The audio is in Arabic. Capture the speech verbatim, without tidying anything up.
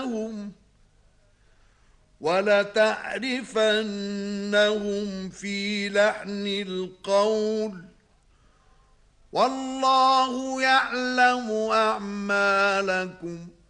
لَتَعْرِفَنَّهُمْ وَلَتَعْرِفَنَّهُمْ فِي لَحْنِ الْقَوْلِ وَاللَّهُ يَعْلَمُ أَعْمَالَكُمْ